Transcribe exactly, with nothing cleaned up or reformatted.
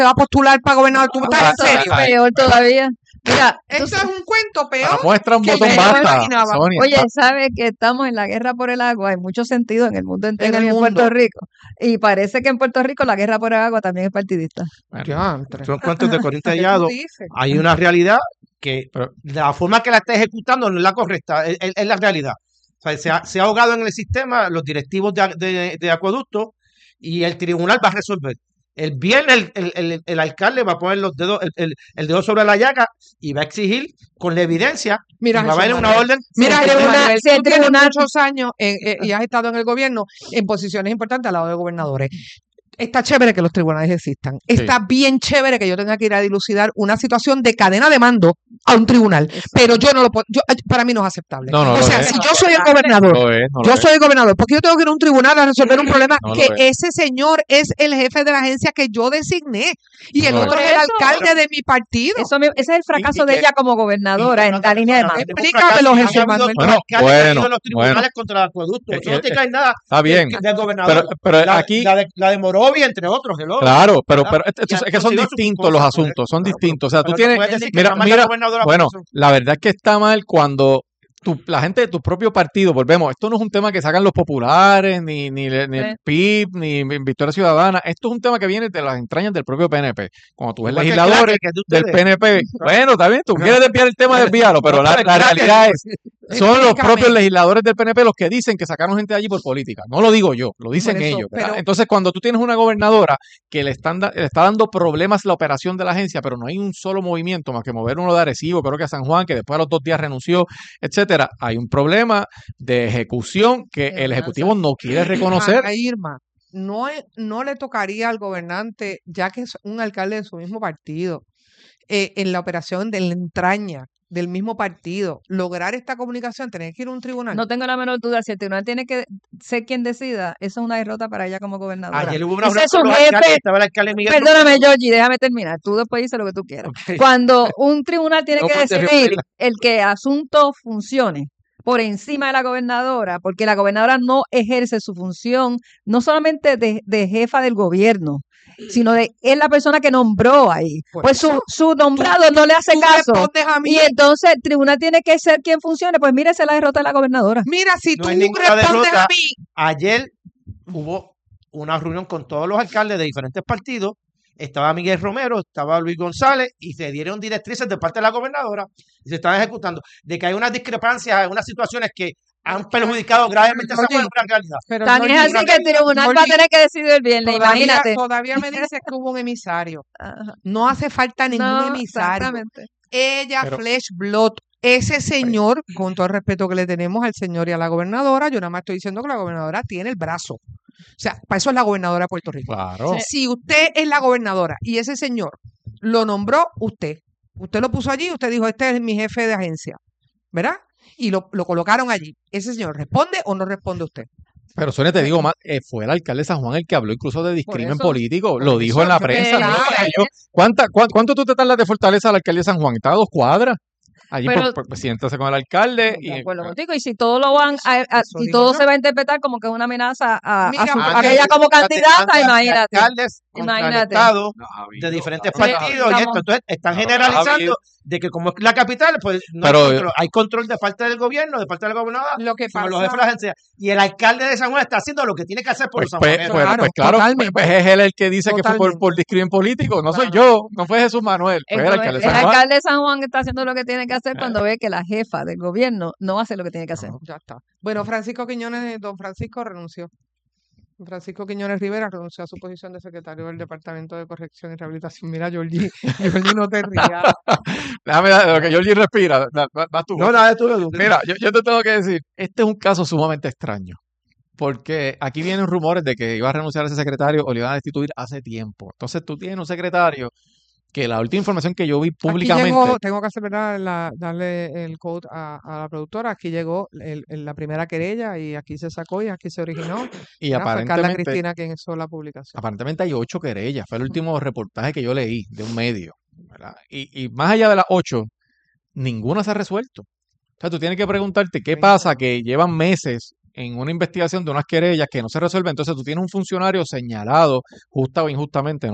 se va a postular para gobernador. ¿Tú estás en serio? Peor todavía. Mira, esto es un cuento peor. Muestra un que botón yo basta, imaginaba. Sonia. Oye, ¿sabes que estamos en la guerra por el agua? En muchos sentidos, en el mundo entero En el y en mundo. Puerto Rico. Y parece que en Puerto Rico la guerra por el agua también es partidista. Diantre. Son cuentos de Corín ¿Qué tú Tellado. dices? Hay una realidad que Pero- la forma que la está ejecutando no es la correcta, es, es- es la realidad. O sea, se, ha, se ha ahogado en el sistema los directivos de, de, de acueducto y el tribunal va a resolver. El viernes el, el, el, el alcalde va a poner los dedos, el, el, el dedo sobre la llaga y va a exigir con la evidencia Mira, y va a haber Jesús una Manuel. orden. Mira, Si el Jesús tribunal- Manuel, si el tú tienes tribunal- muchos años eh, eh, y has estado en el gobierno en posiciones importantes al lado de gobernadores. Está chévere que los tribunales existan. Está bien chévere que yo tenga que ir a dilucidar una situación de cadena de mando a un tribunal. Pero yo no lo puedo. Yo, para mí no es aceptable. No, no o lo sea, es. si yo soy el gobernador, Lo es, no lo yo es. soy el gobernador, porque yo tengo que ir a un tribunal a resolver un problema No lo que es. ese señor es el jefe de la agencia que yo designé y No el lo otro es. es el Por eso- alcalde de mi partido. Eso me- ese es el fracaso y de que- ella como gobernadora en la línea de mando. Explícamelo, Jesús Manuel. Bueno, bueno, los tribunales bueno. contra el acueducto. Eso Eh, no eh, tiene que haber nada Está bien. del, del gobernador. Pero, pero la, aquí, la de, la de Morovia, entre otros. hello. claro, pero, ¿verdad? pero esto- Y es han que son conseguido sus distintos cosas, los pues, asuntos, son claro, distintos. O sea, tú pero no tienes, puedes decir que mira, nada más mira, la gobernadora bueno, por eso. la verdad es que está mal cuando tu, la gente de tu propio partido, volvemos, esto no es un tema que sacan los populares, ni, ni, ni el Sí. P I B, ni Victoria Ciudadana, esto es un tema que viene de las entrañas del propio P N P. Cuando tú ves Igual que el legisladores crack, que es de del ustedes. P N P, bueno, está bien, tú quieres desviar el tema, desviarlo, pero la, la realidad es, son los Explícame. propios legisladores del P N P los que dicen que sacaron gente de allí por política. No lo digo yo, lo dicen Por eso, ellos. ¿verdad? pero- Entonces, cuando tú tienes una gobernadora que le, están da- le está dando problemas la operación de la agencia, pero no hay un solo movimiento más que mover uno de Arecibo, creo que a San Juan, que después a los dos días renunció, etcétera, hay un problema de ejecución que De el Ejecutivo no quiere reconocer. A Irma, no, es- no le tocaría al gobernante, ya que es un alcalde de su mismo partido, eh, en la operación de la entraña del mismo partido, lograr esta comunicación, tener que ir a un tribunal. No tengo la menor duda, si el tribunal tiene que ser quien decida, eso es una derrota para ella como gobernadora. Ayer hubo una Ese reunión es su con los jefe. alcaldes, estaba el alcalde Miguel Perdóname, Georgie, déjame terminar. Tú después dices lo que tú quieras. Ok. Cuando un tribunal tiene No que puedes decidir interrumpirla. el que asunto funcione por encima de la gobernadora, porque la gobernadora no ejerce su función no solamente de, de jefa del gobierno, sino de es la persona que nombró ahí. Por Pues su, su nombrado no le hace Tú caso. respondes a mí. Y entonces el tribunal tiene que ser quien funcione. Pues mire, esa es la derrota de la gobernadora. Mira, si No tú hay ninguna respondes a derrota. mí, Ayer hubo una reunión con todos los alcaldes de diferentes partidos. Estaba Miguel Romero, estaba Luis González y se dieron directrices de parte de la gobernadora y se están ejecutando. De que hay unas discrepancias, unas situaciones que han perjudicado gravemente esa Oye, buena realidad. pero Tan es Georgie, así que el tribunal va a Georgie, tener que decidir el viernes, todavía, imagínate. todavía me dices que hubo un emisario. Ajá. No hace falta ningún No, emisario. exactamente. Ella, Pero- Flesh Blood, ese señor, con todo el respeto que le tenemos al señor y a la gobernadora, yo nada más estoy diciendo que la gobernadora tiene el brazo. O sea, para eso es la gobernadora de Puerto Rico. Claro. Si usted es la gobernadora y ese señor lo nombró usted, usted lo puso allí, usted dijo, este es mi jefe de agencia, ¿verdad? Y lo, lo colocaron allí. ¿Ese señor responde o no responde usted? Pero Sonia, te digo más, eh, fue el alcalde de San Juan el que habló incluso de discrimen eso, político, por lo dijo eso, en la yo- prensa. ¿no? claro. Para ello, ¿cuánta, cuán- ¿Cuánto tú te tardas de Fortaleza al alcalde de San Juan? Está a dos cuadras. Allí Pero- por, por- pues, siéntase con el alcalde. De Y, acuerdo contigo. Y si todo lo van a, a- Eso si digo todo yo. se va a interpretar como que es una amenaza a, a Mira, su- antes- a ella como candidata, Antes- imagínate. Alcaldes contra el Imagínate. Estado No, ha de habido- diferentes ha habido- partidos y estamos- esto. Entonces están Ha habido- generalizando de que como es la capital, pues no Pero- hay, control. Hay control de parte del gobierno, de parte de la gobernadora, Lo que sobre pasa, los jefes de la agencia. Y el alcalde de San Juan está haciendo lo que tiene que hacer por Pues, los pues, sanjuaneros. pues, Claro, pues claro, pues, totalmente. pues es él el que dice que fue por, Totalmente. por discrimen político. No soy Claro. yo, no fue Jesús Manuel, fue El, el gobe- alcalde de el San Juan. alcalde de San Juan está haciendo lo que tiene que hacer cuando ve que la jefa del gobierno no hace lo que tiene que hacer. Ya está. Bueno, Francisco Quiñones, don Francisco renunció. Don Francisco Quiñones Rivera renunció a su posición de secretario del Departamento de Corrección y Rehabilitación. Mira, Georgie, Georgie, no te rías. Déjame dar lo que Georgie respira. da- va- Vas tú. No, nada, tú lo dudas. Mira, yo, yo te tengo que decir, este es un caso sumamente extraño, porque aquí vienen rumores de que iba a renunciar a ese secretario o le iban a destituir hace tiempo. Entonces tú tienes un secretario que la última información que yo vi Aquí públicamente, llegó, tengo que hacer, ¿verdad? La- darle el code a, a la productora. Aquí llegó el- el- la primera querella y aquí se sacó y aquí se originó. y ¿verdad? Fue Carla aparentemente, Cristina quien hizo la publicación. aparentemente hay ocho querellas. Fue el último reportaje que yo leí de un medio, ¿verdad? Y, y más allá de las ocho, ninguna se ha resuelto. O sea, tú tienes que preguntarte qué pasa que llevan meses en una investigación de unas querellas que no se resuelven. Entonces tú tienes un funcionario señalado, justa o injustamente,